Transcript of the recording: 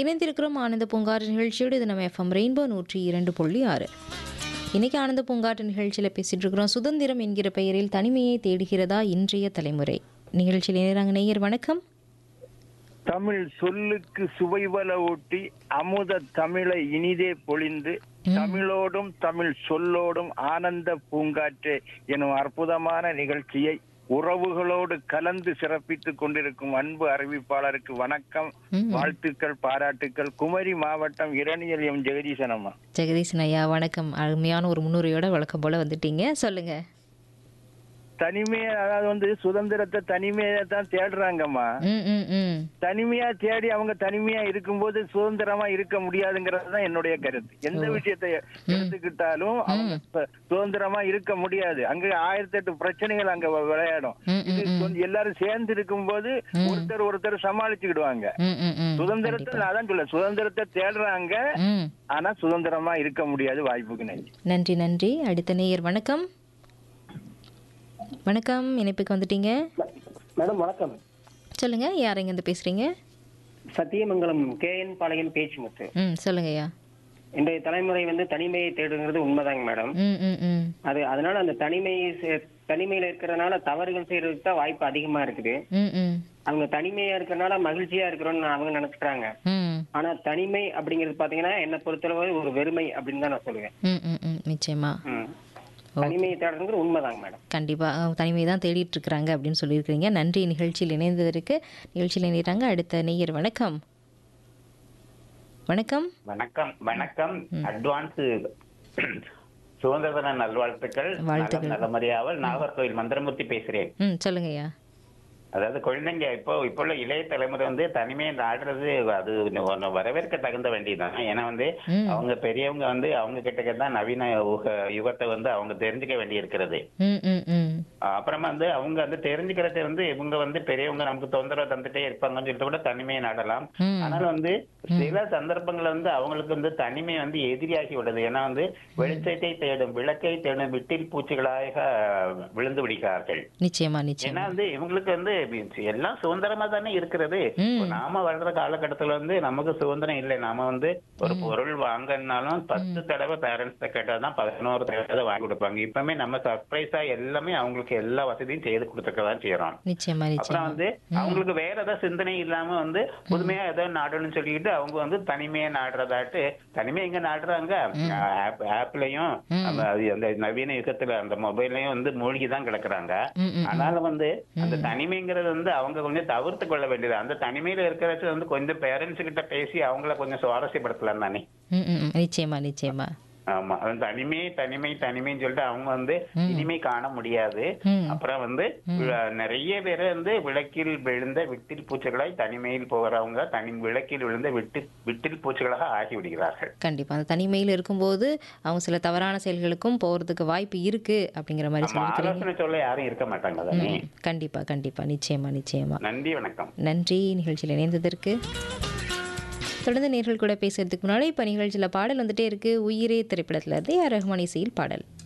இணைந்திருக்கிறோம் ஆனந்த பூங்காற்று நிகழ்ச்சியோடு. இது நம்ம எஃப்எம் ரெயின்போ 102.6. இன்னைக்கு ஆனந்த பூங்காற்று நிகழ்ச்சியில் பேசிட்டு இருக்கிறோம். சுதந்திரம் என்கிற பெயரில் தனிமையை தேடுகிறதா இன்றைய தலைமுறை. நிகழ்ச்சியில் இணைகிறாங்க நேயர். வணக்கம். தமிழ் சொல்லுக்கு சுவைவல ஊட்டி அமுத தமிழை இனிதே பொழிந்து தமிழோடும் தமிழ் சொல்லோடும் ஆனந்த பூங்காற்றே எனும் அற்புதமான நிகழ்ச்சியை உறவுகளோடு கலந்து சிறப்பித்துக் கொண்டிருக்கும் அன்பு அறிவிப்பாளருக்கு வணக்கம், வாழ்த்துக்கள், பாராட்டுக்கள். குமரி மாவட்டம் இரணியல் எம் ஜெகதீசன் அம்மா. ஜெகதீசன் ஐயா வணக்கம். அருமையான ஒரு முன்னுரையோட வழக்கம் போல வந்துட்டீங்க, சொல்லுங்க. தனிமையா, அதாவது சுதந்திரத்தை தனிமையா தான் தேடுறாங்கம்மா. தனிமையா தேடி அவங்க தனிமையா இருக்கும்போது சுதந்திரமா இருக்க முடியாதுங்கிறதுதான் என்னுடைய கருத்து. எந்த விஷயத்தை எடுத்துக்கிட்டாலும் அவங்க சுதந்திரமா இருக்க முடியாது. அங்க 1008 பிரச்சனைகள் அங்க விளையாடும். இது எல்லாரும் சேர்ந்து இருக்கும்போது ஒருத்தர் சமாளிச்சுக்கிடுவாங்க. சுதந்திரத்தை நான் தான் சொல்ல, சுதந்திரத்தை தேடுறாங்க, ஆனா சுதந்திரமா இருக்க முடியாது. வாய்ப்புக்கு நன்றி. நன்றி நன்றி. அடுத்த நேயர். வணக்கம். வணக்கம், இணைப்புக்கு வந்துட்டீங்க. மேடம் வணக்கம். சொல்லுங்க, யார் எங்கேருந்து பேசுறீங்க? சத்தியமங்கலம் கேஎன் பாளையம் பேச்சுமுத்து. சொல்லுங்க ஐயா. இன்றைய தலைமுறை தனிமையை தேடுங்கிறது உண்மைதாங்க மேடம். அதனால அந்த தனிமையில இருக்கிறதுனால தவறுகள் செய்யறதுக்கு தான் வாய்ப்பு அதிகமா இருக்குது. அவங்க தனிமையா இருக்கிறதுனால மகிழ்ச்சியா இருக்கிறோம்னு அவங்க நினைச்சுக்கிறாங்க. ஆனா தனிமை அப்படிங்கிறது பாத்தீங்கன்னா என்ன பொறுத்தளவு ஒரு வெறுமை அப்படின்னு தான் நான் சொல்லுவேன். நிச்சயமா தனிமையை தேடுறது உண்மைதாங்க மேடம். கண்டிப்பா தனிமை தான் தேடிட்டு இருக்கிறாங்க அப்படின்னு சொல்லியிருக்கிறீங்க. நன்றி நிகழ்ச்சியில் இணைந்ததற்கு. நிகழ்ச்சியில் இணைகிறாங்க அடுத்த நேயர். வணக்கம். வணக்கம். வணக்கம். வணக்கம். அட்வான்ஸ் சுதந்திர தின நல்வாழ்த்துக்கள். நல்லமரியாவல் நாகர்கோவில் மந்திரமூர்த்தி பேசுறேன். சொல்லுங்க ஐயா. அதாவது குழந்தைங்க இப்போ உள்ள இளைய தலைமுறை தனிமையை நாடுறது அது வரவேற்க தகுந்த வேண்டியதுதான். ஏன்னா அவங்க பெரியவங்க அவங்க கிட்ட தான் நவீன யுகத்தை அவங்க தெரிஞ்சுக்க வேண்டி இருக்கிறது. அப்புறமா அவங்க தெரிஞ்சுக்கிறது இவங்க பெரியவங்க நமக்கு தொந்தரவு தந்துட்டே இருப்பாங்கன்னு சொல்லிட்டு கூட தனிமையை நாடலாம். ஆனால் சில சந்தர்ப்பங்கள்ல அவங்களுக்கு தனிமை எதிரியாகி விடுது. ஏன்னா வெளிச்சத்தை தேடும் விளக்கை தேடும் விட்டில் பூச்சிகளாக விழுந்து விடுகிறார்கள். நிச்சயமா நிச்சயமா. ஏன்னா இவங்களுக்கு எல்லாம் சுதந்திரமா தானே இருக்கிறது. நாம வளர்ற காலகட்டத்துல நமக்கு சுதந்திரம் இல்லை. நாம ஒரு பொருள் வாங்கினாலும் 10 தடவை பேரண்ட்ஸ் கேட்டாதான் 11 தடவை வாங்கி கொடுப்பாங்க. இப்பவுமே நம்ம சர்ப்ரைஸா எல்லாமே அவங்களுக்கு எல்லா வசதியும் செய்து கொடுத்துக்கதான் செய்யறோம். அப்புறம் அவங்களுக்கு வேற ஏதாவது சிந்தனை இல்லாம புதுமையா ஏதோ நாடணும்னு சொல்லிக்கிட்டு அவங்க தனிமையை நாடுறதாட்டு தனிமை எங்க நாடுறாங்க, ஆப்லயும் அந்த நவீன யுகத்துல அந்த மொபைல்லையும் மூழ்கிதான் கிடக்குறாங்க. ஆனாலும் அந்த தனிமைங்க அவங்க கொஞ்சம் தவிர்த்து கொள்ள வேண்டியது. அந்த தனிமையில இருக்கிறது கொஞ்சம் பேரண்ட்ஸ் கிட்ட பேசி அவங்கள கொஞ்சம் சுவாரஸ்யப்படுத்தலாம் தானே. நிச்சயமா நிச்சயமா. ஆமா, தனிமைன்னு சொல்லிட்டு அவங்க இனிமை காண முடியாது. அப்புறம் நிறைய பேர் விளக்கில் விழுந்த விட்டில் பூச்சிகளாய் தனிமையில் போகிறவங்க விளக்கில் விழுந்த விட்டில் பூச்சிகளாக ஆகி விடுகிறார்கள். கண்டிப்பா அந்த தனிமையில் இருக்கும்போது அவங்க சில தவறான செயல்களுக்கும் போறதுக்கு வாய்ப்பு இருக்கு அப்படிங்கிற மாதிரி ஆலோசனை சொல்ல யாரும் இருக்க மாட்டாங்க தானே. கண்டிப்பா கண்டிப்பா. நிச்சயமா நிச்சயமா. நன்றி, வணக்கம். நன்றி நிகழ்ச்சியில் இணைந்ததற்கு. தொடர்ந்து நேர்கள் கூட பேசுறதுக்கு முன்னாடி இப்ப நிகழ்ச்சியில பாடல் வந்துட்டே இருக்கு. உயிரே திரைப்படத்துல இருந்து AR ரஹ்மான் இசையில் பாடல்.